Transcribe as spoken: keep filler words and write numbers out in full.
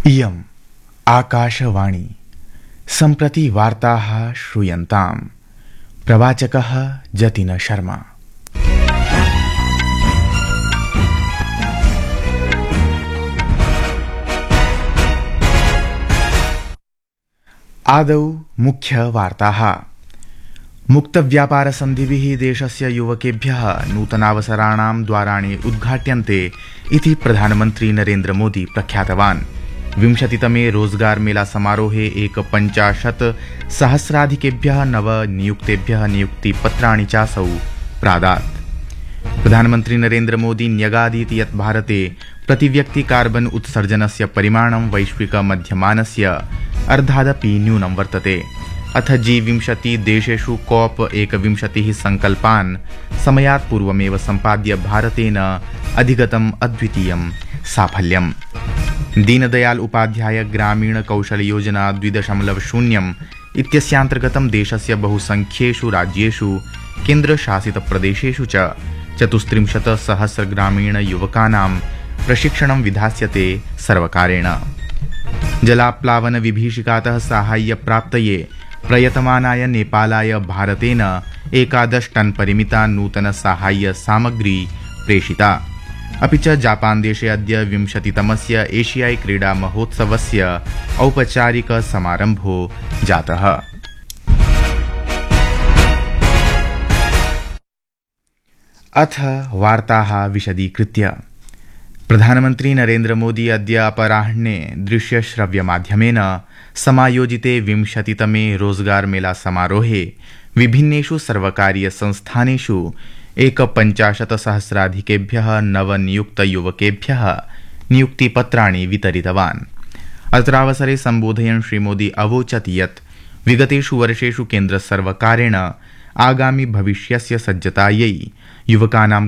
इयम् आकाशवाणी सम्प्रति वार्ताः श्रूयन्ताम्। प्रवाचकः जतिन शर्मा। आदौ मुख्यवार्ताः। मुक्तव्यापारसन्धिभिः देशस्य युवकेभ्यः नूतनावसराणां द्वाराणि उद्घाट्यन्ते इति प्रधानमन्त्री नरेन्द्र मोदी प्रख्यातवान्। विंशतितमे रोजगार मेला समारोहे एकपञ्चाशत् सहस्राधिकेभ्यः नव नियुक्तेभ्यः नियुक्तिपत्राणि चासौ प्रादात्। प्रधानमन्त्री नरेन्द्र मोदी न्यगादीत् यत् भारते प्रतिव्यक्ति कार्बन उत्सर्जनस्य परिमाणं वैश्विक मध्यमानस्य अर्धादपि न्यूनं वर्तते। अथ जी विंशति देशेषु कॉप एकविंशतिः संकल्पान् समयात् पूर्वमेव सम्पाद्य भारतेन अधिगतम् अद्वितीयं साफल्यम्। दीनदयाल उपाध्याय ग्रामीण कौशल योजना द्वि दशमलव शून्यम् इत्यस्यान्तर्गतं देशस्य बहुसंख्येषु राज्येषु केन्द्रशासित प्रदेशेषु च चतुस्त्रिंशत् सहस्र ग्रामीण युवकानां प्रशिक्षणं विधास्यते सर्वकारेण। जलाप्लावन विभीषिकातः साहाय्यप्राप्तये प्रयतमानाय नेपालाय भारतेन एकादश टन परिमिता नूतन साहाय्य सामग्री प्रेषिता। अपि च जापान देशे अद्य विंशतितमस्य एशियाई क्रीडा महोत्सवस्य औपचारिक समारम्भो जातः। अथ वार्ताः विशदीकृत्य। प्रधानमन्त्री नरेन्द्र मोदी अद्य अपराह्णे दृश्यश्रव्यमाध्यमेन समायोजिते विंशतितमे रोजगार मेला समारोहे विभिन्नेषु सर्वकारीय संस्थानेषु एकपञ्चाशत् सहस्राधिकेभ्यः नवनियुक्तयुवकेभ्यः नियुक्तिपत्राणि वितरितवान्। अत्रावसरे सम्बोधयन् श्रीमोदी अवोचत् यत् विगतेषु वर्षेषु केन्द्रसर्वकारेण आगामि भविष्यस्य सज्जतायै युवकानां